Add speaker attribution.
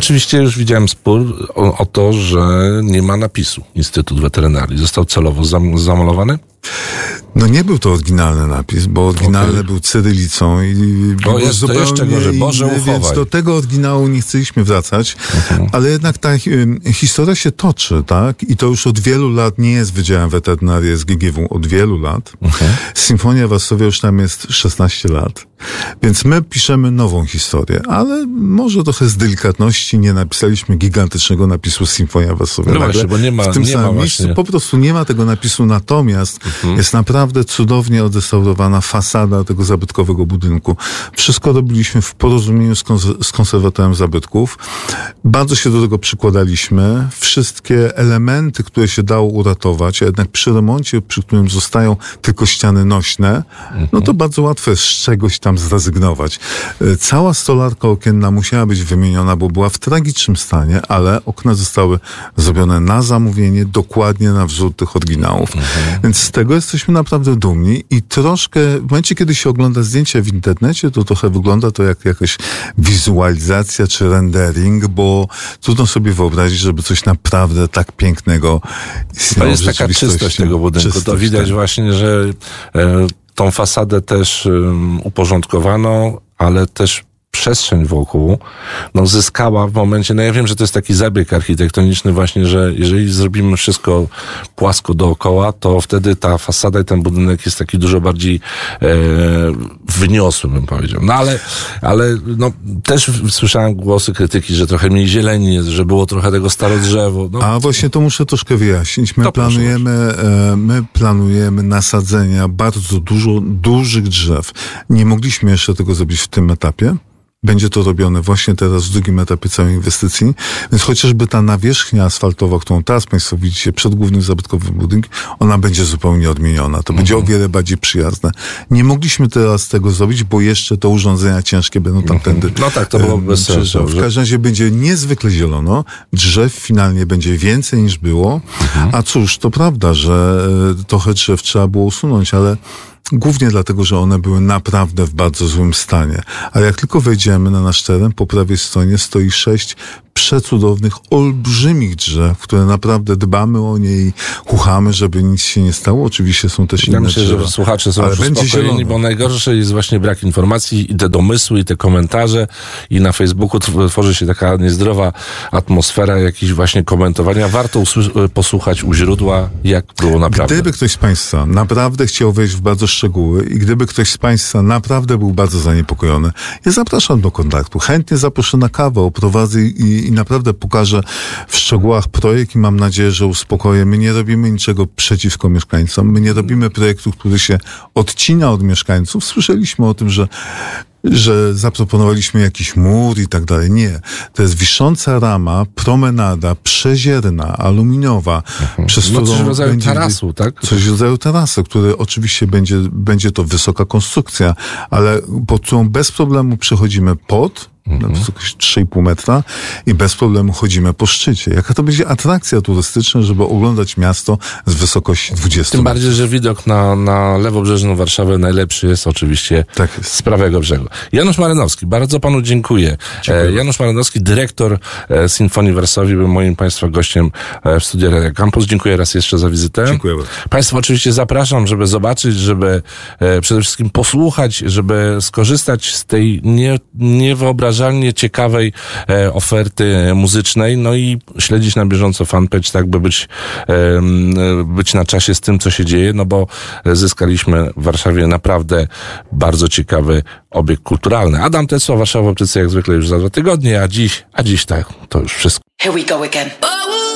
Speaker 1: Oczywiście już widziałem spór o to, że nie ma napisu Instytut Weterynarii. Został celowo zamalowany?
Speaker 2: No nie był to oryginalny napis, bo oryginalny był cyrylicą i
Speaker 1: bo jest to jeszcze gorzej, Boże uchowaj.
Speaker 2: Więc do tego oryginału nie chcieliśmy wracać, ale jednak ta historia się toczy, tak? I to już od wielu lat nie jest Wydziałem Weterynarii SGGW, od wielu lat. Symfonia Warszawia już tam jest 16 lat. Więc my piszemy nową historię, ale może trochę z delikatności nie napisaliśmy gigantycznego napisu Symfonia Warszawia.
Speaker 1: No właśnie, bo nie ma,
Speaker 2: w tym
Speaker 1: nie
Speaker 2: samym
Speaker 1: ma
Speaker 2: miejscu
Speaker 1: właśnie.
Speaker 2: po prostu nie ma tego napisu, natomiast jest naprawdę cudownie odrestaurowana fasada tego zabytkowego budynku. Wszystko robiliśmy w porozumieniu z konserwatorem zabytków. Bardzo się do tego przykładaliśmy. Wszystkie elementy, które się dało uratować, a jednak przy remoncie, przy którym zostają tylko ściany nośne, no to bardzo łatwo jest z czegoś tam zrezygnować. Cała stolarka okienna musiała być wymieniona, bo była w tragicznym stanie, ale okna zostały zrobione na zamówienie, dokładnie na wzór tych oryginałów. Więc z tego jesteśmy naprawdę dumni i troszkę, w momencie, kiedy się ogląda zdjęcia w internecie, to trochę wygląda to jak jakaś wizualizacja czy rendering, bo trudno sobie wyobrazić, żeby coś naprawdę tak pięknego istniało.
Speaker 1: To jest taka czystość tego budynku. To widać właśnie, że tą fasadę też uporządkowano, ale też przestrzeń wokół zyskała w momencie, ja wiem, że to jest taki zabieg architektoniczny właśnie, że jeżeli zrobimy wszystko płasko dookoła, to wtedy ta fasada i ten budynek jest taki dużo bardziej wyniosły, bym powiedział. Ale też słyszałem głosy krytyki, że trochę mniej zieleni, że było trochę tego starodrzewo.
Speaker 2: A właśnie to muszę troszkę wyjaśnić. My planujemy nasadzenia bardzo dużych drzew. Nie mogliśmy jeszcze tego zrobić w tym etapie. Będzie to robione właśnie teraz w drugim etapie całej inwestycji, więc chociażby ta nawierzchnia asfaltowa, którą teraz Państwo widzicie przed głównym zabytkowym budynkiem, ona będzie zupełnie odmieniona. To będzie o wiele bardziej przyjazne. Nie mogliśmy teraz tego zrobić, bo jeszcze te urządzenia ciężkie będą tamtędy.
Speaker 1: No tak, to było bez sensu.
Speaker 2: W każdym razie będzie niezwykle zielono, drzew finalnie będzie więcej niż było, a cóż, to prawda, że trochę drzew trzeba było usunąć, ale głównie dlatego, że one były naprawdę w bardzo złym stanie. A jak tylko wejdziemy na nasz teren, po prawej stronie stoi 6 przecudownych, olbrzymich drzew, które naprawdę dbamy o nie i chuchamy, żeby nic się nie stało. Oczywiście są też inne
Speaker 1: myślę,
Speaker 2: drzewa.
Speaker 1: że słuchacze są już uspokojeni, bo najgorsze jest właśnie brak informacji i te domysły, i te komentarze i na Facebooku tworzy się taka niezdrowa atmosfera jakichś właśnie komentowania. Warto posłuchać u źródła, jak było naprawdę.
Speaker 2: Gdyby ktoś z Państwa naprawdę chciał wejść w bardzo szczegóły i gdyby ktoś z Państwa naprawdę był bardzo zaniepokojony, ja zapraszam do kontaktu. Chętnie zaproszę na kawę, oprowadzę i naprawdę pokażę w szczegółach projekt i mam nadzieję, że uspokoję. My nie robimy niczego przeciwko mieszkańcom. My nie robimy projektu, który się odcina od mieszkańców. Słyszeliśmy o tym, że zaproponowaliśmy jakiś mur i tak dalej. Nie. To jest wisząca rama, promenada, przezierna, aluminiowa, przez którą
Speaker 1: coś w rodzaju tarasu, tak?
Speaker 2: Coś w rodzaju tarasu, który oczywiście będzie to wysoka konstrukcja, ale pod którą bez problemu przechodzimy na wysokość 3,5 metra i bez problemu chodzimy po szczycie. Jaka to będzie atrakcja turystyczna, żeby oglądać miasto z wysokości 20 metrów.
Speaker 1: Tym bardziej, że widok na lewobrzeżną Warszawę najlepszy jest oczywiście z prawego brzegu. Janusz Marynowski, bardzo panu dziękuję. Janusz Marynowski, dyrektor Symfonii Warszawii, był moim Państwa gościem w studiu Radia Campus. Dziękuję raz jeszcze za wizytę.
Speaker 2: Dziękuję bardzo.
Speaker 1: Państwa oczywiście zapraszam, żeby zobaczyć, żeby przede wszystkim posłuchać, żeby skorzystać z tej niewyobrażalnie ciekawej oferty muzycznej, i śledzić na bieżąco fanpage, tak by być na czasie z tym, co się dzieje, bo zyskaliśmy w Warszawie naprawdę bardzo ciekawy obiekt kulturalny. Adam Tesła, Warszawa w Optyce, jak zwykle już za 2 tygodnie, a dziś tak, to już wszystko.
Speaker 3: Here we go again.